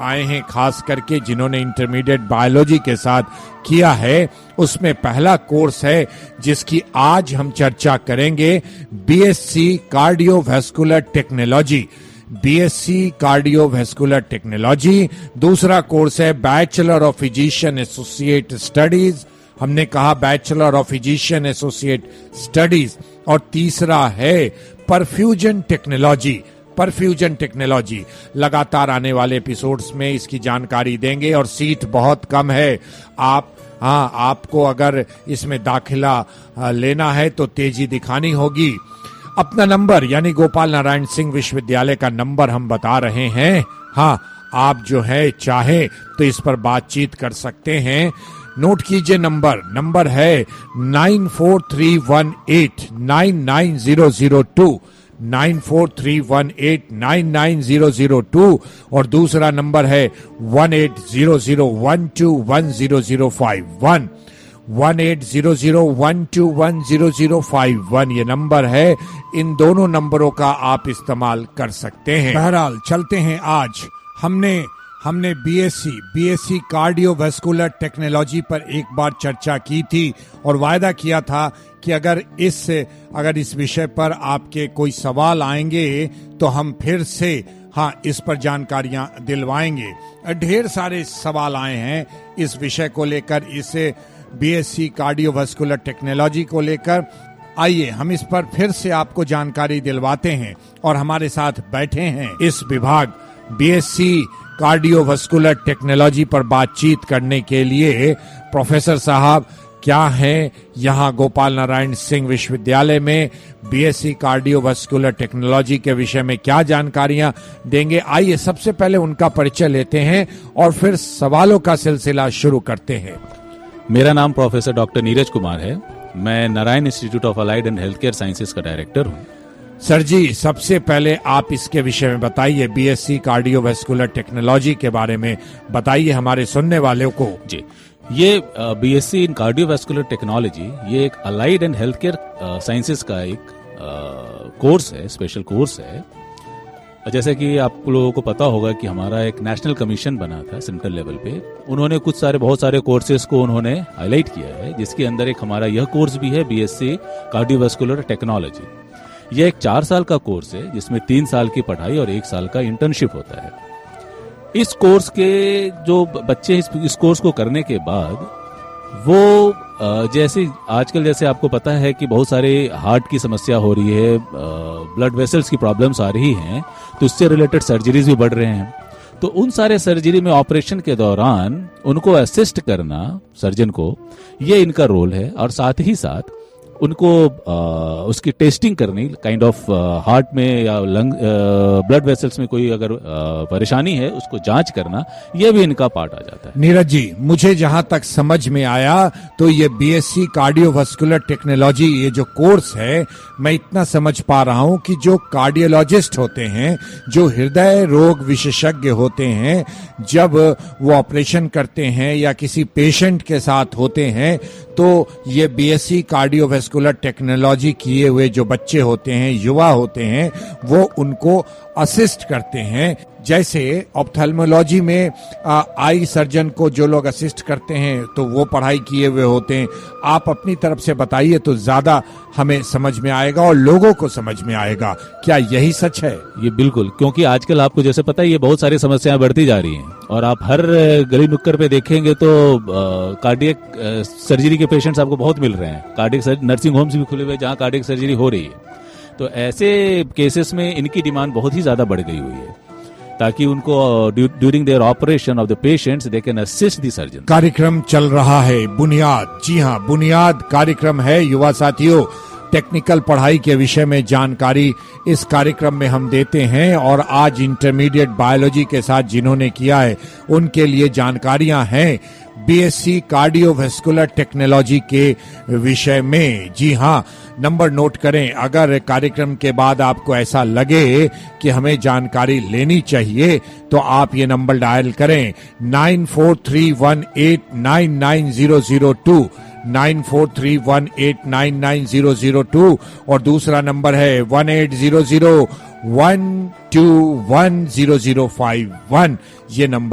आए हैं, खास करके जिन्होंने इंटरमीडिएट बायोलॉजी के साथ किया है, उसमें पहला कोर्स है जिसकी आज हम चर्चा करेंगे, BSc cardiovascular technology. BSc cardiovascular technology. दूसरा कोर्स है bachelor of physician associate studies, हमने कहा bachelor of physician associate studies. और तीसरा है परफ्यूजन टेक्नोलॉजी। परफ्यूजन टेक्नोलॉजी लगातार आने वाले एपिसोड्स में इसकी जानकारी देंगे और सीट बहुत कम है। आपको अगर इसमें दाखिला लेना है तो तेजी दिखानी होगी। अपना नंबर यानी गोपाल नारायण सिंह विश्वविद्यालय का नंबर हम बता रहे हैं। आप जो है चाहे तो इस पर बातचीत कर सकते हैं। नोट कीजिए नंबर है 9431899002, 9431899002 और दूसरा नंबर है 1800121005, 1800121005 ये नंबर है। इन दोनों नंबरों का आप इस्तेमाल कर सकते हैं। बहरहाल चलते हैं। आज हमने बीएससी कार्डियोवैस्कुलर टेक्नोलॉजी पर एक बार चर्चा की थी और वायदा किया था कि अगर इस विषय पर आपके कोई सवाल आएंगे तो हम फिर से इस पर जानकारियां दिलवाएंगे। ढेर सारे सवाल आए हैं इस विषय को लेकर, इस बीएससी कार्डियोवैस्कुलर टेक्नोलॉजी को लेकर। आइए हम इस पर फिर से आपको जानकारी दिलवाते हैं और हमारे साथ बैठे हैं इस विभाग बीएससी कार्डियोवैस्कुलर टेक्नोलॉजी पर बातचीत करने के लिए प्रोफेसर साहब क्या हैं यहाँ गोपाल नारायण सिंह विश्वविद्यालय में, बीएससी कार्डियोवैस्कुलर टेक्नोलॉजी के विषय में क्या जानकारियां देंगे। आइए सबसे पहले उनका परिचय लेते हैं और फिर सवालों का सिलसिला शुरू करते हैं। मेरा नाम प्रोफेसर डॉक्टर नीरज कुमार है। मैं Narayan institute of allied and health care sciences का डायरेक्टर हूँ। सर जी, सबसे पहले आप इसके विषय में बताइए, बीएससी कार्डियोवैस्कुलर टेक्नोलॉजी के बारे में बताइए हमारे सुनने वालों को। जी, ये बीएससी इन कार्डियोवैस्कुलर टेक्नोलॉजी ये एक allied and health care sciences का एक कोर्स है, स्पेशल कोर्स है। जैसे कि आप लोगों को पता होगा कि हमारा एक नेशनल कमीशन बना था सेंट्रल लेवल पे, उन्होंने बहुत सारे कोर्सेज को उन्होंने हाईलाइट किया है, जिसके अंदर एक हमारा यह कोर्स भी है, बीएससी कार्डियोवैस्कुलर टेक्नोलॉजी। यह एक 4 साल का कोर्स है जिसमें 3 साल की पढ़ाई और 1 साल का इंटर्नशिप होता है। इस कोर्स के जो बच्चे इस कोर्स को करने के बाद वो जैसे आजकल आपको पता है कि बहुत सारे हार्ट की समस्या हो रही है, ब्लड वेसल्स की प्रॉब्लम्स आ रही हैं, तो उससे रिलेटेड सर्जरीज भी बढ़ रहे हैं। तो उन सारे सर्जरी में ऑपरेशन के दौरान उनको असिस्ट करना सर्जन को, ये इनका रोल है। और साथ ही साथ उनको उसकी टेस्टिंग करनी, काइंड ऑफ हार्ट में या लंग ब्लड वेसल्स में कोई अगर परेशानी है उसको जांच करना, यह भी इनका पार्ट आ जाता है। नीरज जी, मुझे जहां तक समझ में आया तो ये बीएससी कार्डियोवैस्कुलर टेक्नोलॉजी ये जो कोर्स है, मैं इतना समझ पा रहा हूं कि जो कार्डियोलॉजिस्ट होते हैं, जो हृदय रोग विशेषज्ञ होते हैं, जब वो ऑपरेशन करते हैं या किसी पेशेंट के साथ होते हैं, तो ये बीएससी कार्डियोवैस्कुलर टेक्नोलॉजी किए हुए जो बच्चे होते हैं, युवा होते हैं, वो उनको असिस्ट करते हैं। जैसे ऑप्थेल्मोलॉजी में आई सर्जन को जो लोग असिस्ट करते हैं तो वो पढ़ाई किए हुए होते हैं। आप अपनी तरफ से बताइए तो ज्यादा हमें समझ में आएगा और लोगों को समझ में आएगा। क्या यही सच है? ये बिल्कुल, क्योंकि आजकल आपको जैसे पता है ये बहुत सारी समस्याएं बढ़ती जा रही हैं और आप हर गली नुक्कड़ पे देखेंगे तो कार्डियक सर्जरी के पेशेंट्स आपको बहुत मिल रहे हैं। कार्डियक नर्सिंग होम्स भी खुले हुए जहाँ कार्डियक सर्जरी हो रही है। तो ऐसे केसेस में इनकी डिमांड बहुत ही ज्यादा बढ़ गई हुई है, ताकि उनको during their operation of the patients they can assist the surgeon. कार्यक्रम चल रहा है बुनियाद, जी हाँ, बुनियाद कार्यक्रम है युवा साथियों। टेक्निकल पढ़ाई के विषय में जानकारी इस कार्यक्रम में हम देते हैं और आज इंटरमीडिएट बायोलॉजी के साथ जिन्होंने किया है उनके लिए जानकारियां हैं बीएससी कार्डियोवैस्कुलर टेक्नोलॉजी के विषय में। जी हाँ, नंबर नोट करें। अगर कार्यक्रम के बाद आपको ऐसा लगे कि हमें जानकारी लेनी चाहिए तो आप ये नंबर डायल करें 9431899002, 9431899002 और दूसरा नंबर है 1800121005 ये नंबर